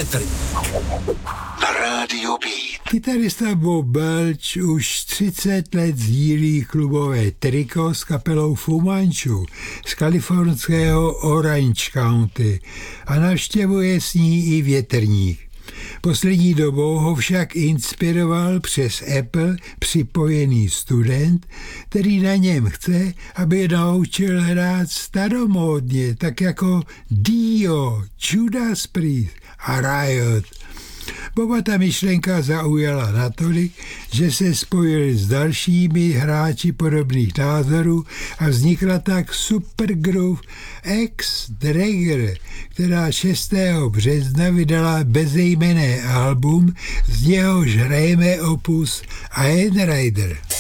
Větr. Na rádio Beat. Kytarista Bob Belch už 30 let sdílí klubové triko s kapelou Fu Manchu z kalifornského Orange County a navštěvuje s ní i Větrník. Poslední dobou ho však inspiroval přes Apple připojený student, který na něm chce, aby je naučil hrát staromódně, tak jako Dio, Judas Priest a Riot. Boba ta myšlenka zaujala natolik, že se spojili s dalšími hráči podobných názorů a vznikla tak supergroup X-Dragger, která 6. března vydala bezejmenné album, z něhož hrajeme opus Iron Rider.